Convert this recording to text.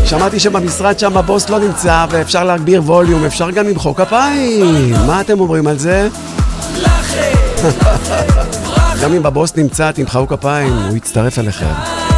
שמעתי שבמשרד שם הבוס לא נמצא ואפשר להגביר ווליום, אפשר גם למחוא כפיים. מה אתם אומרים על זה? גם אם הבוס נמצא, תמחאו כפיים, הוא יצטרף אליכם.